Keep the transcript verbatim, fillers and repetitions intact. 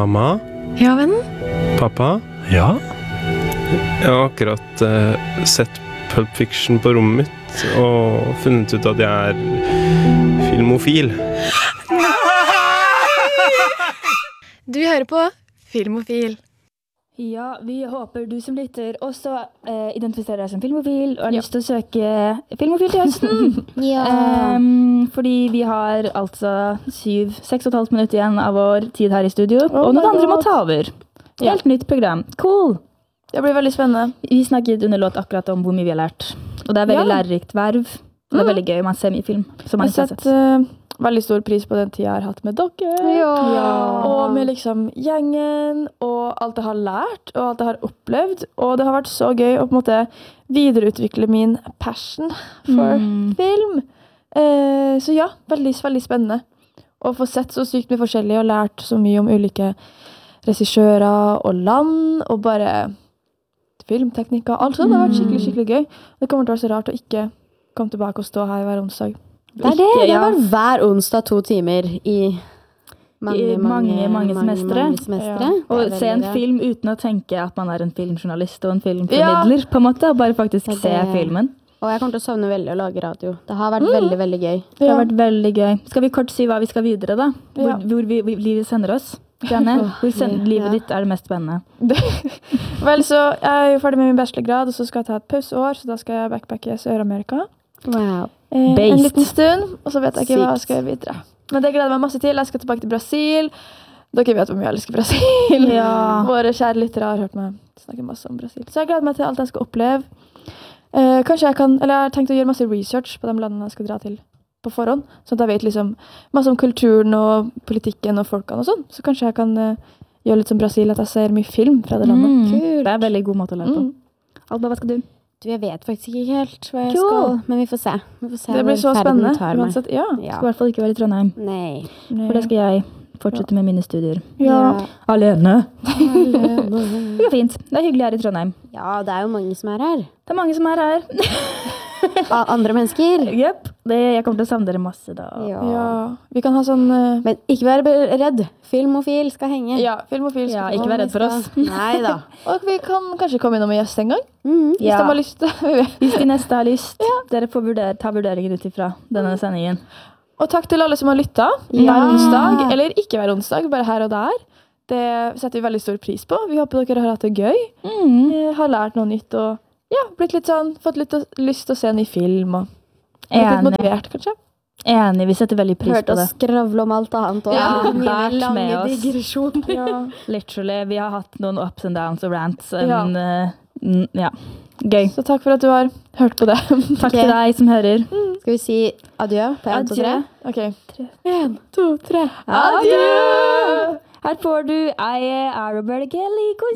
Mamma? Ja, vennen? Pappa? Ja? Jeg har akkurat uh, sett Pulp Fiction på rommet mitt og funnet ut at jeg er filmofil. Du hører på Filmofil. Ja, vi håper du som lytter også eh, identifiserer deg som filmofil og har Ja. lyst til å søke filmofil til høsten. Ja. Em, fordi vi har altså syv, seks og et halvt minutt igjen av vår tid her i studio, Oh og my noen andre må God. ta over. Ja. Helt nytt program. Cool! Det blir veldig spennende. Vi snakket under låt akkurat om hvor mye vi har lært. Og det er veldig Ja. lærerikt verv. Og det er veldig gøy, man ser mye film som man Jeg ikke har har sett sett. eh, veldig stor pris på den tida jeg har hatt med dere. Ja. Og med liksom gjengen, og alt jeg har lært, og alt jeg har opplevd. Og det har vært så gøy å på en måte videreutvikle min passion for Mm. film. Eh, så ja, veldig, veldig spennende. Å få sett så sykt mye forskjellig og lært så mye om ulike regissører og land, og bare filmteknikker. Alt sånt. Det har vært skikkelig, skikkelig gøy. Det kommer til å være så rart å ikke komme tilbake og stå her hver onsdag. Det er det. Ikke, Det ja. var hver onsdag to timer i mange, I mange, mange semestre. mange semestre. Ja. Det er Og veldig se en bra. film uten å tenke at man er en filmjournalist og en filmformidler, på en måte, og bare faktisk Det er se det. filmen. Og jeg kommer til å savne veldig å lage radio. Det har vært veldig, veldig gøy. Det har Ja. vært veldig gøy. Skal vi kort si hva vi skal videre, da? Hvor, Ja. hvor vi, vi, livet sender oss? Janne, hvor send, livet ja. ditt er det mest spennende? Vel, så jeg er jo ferdig med min bachelorgrad, og så skal jeg ta et pauseår, så da skal jeg backpacke Sør-Amerika. Wow. Eh, en Based. liten stund, og så vet jeg ikke hva jeg Sykt. skal gjøre videre. Men det gleder jeg meg masse til. Jeg skal tilbake til Brasil. Dere vet hvor mye jeg elsker Brasil. Ja. Våre kjære lyttere har hørt meg snakke masse om Brasil. Så jeg gleder meg til alt jeg skal oppleve. Eh, kanskje jeg kan, eller jeg har tenkt å gjøre masse research på de landene jeg skal dra til på forhånd, sånn at jeg vet liksom masse om kulturen og politikken og folkene og sånn. Så kanskje jeg kan eh, gjøre litt som Brasil, at jeg ser mye film fra det landet. Mm, Kult. det er en veldig god måte å lære på. Mm. Alba, hva skal du? Du, jeg vet faktisk ikke helt hva jeg Cool. skal, men vi får se. Vi får se Det blir hvor så ferden spennende. tar meg. Uansett, ja. Ja. Skal i hvert fall ikke være i Trondheim, Nei. for det skal jeg fortsette med mine studier. Ja. Alene. Ja. Det går fint. Det er hyggelig her i Trondheim. Ja, det er jo mange som er her. Det er mange som er her. A- Andre mennesker. Jepp. Det- Jeg kommer til å savne dere masse da. Ja. Ja. Vi kan ha sånn eh, Men ikke vær be- redd. Filmofil skal henge. ja, filmofil. Ja, skal ikke vær redd for oss. Nei da. Og vi kan kanskje komme innom en gjest en gang, Mhm. hvis Ja. de har lyst. Hvis de neste har lyst, dere får vurdere, ta vurderingen ut ifra denne sendingen. Og takk til alle som har lyttet. Ja. Hver onsdag, eller ikke hver onsdag, bare her og der. Det setter vi veldig stor pris på. Vi håper dere har hatt det gøy. Mm. Eh, Har lært noe nytt og ja, blitt litt sånn, fått litt å- lyst til å se en ny film. Og blitt litt Enig. motivert, kanskje. Enig, vi setter veldig pris Hørte på det. oss skravle om alt annet. Og Ja, mine vært lange med oss. digresjoner. Ja. Literally, vi har hatt noen ups and downs og rants. Ja. En, eh, n- ja. Gøy. Så takk for at du har hørt på det. Takk til deg som hører. Skal vi si adjø på en, to, tre? Adjø. Ok. En, to, tre. Adjø! Her får du I Arabella Kelly.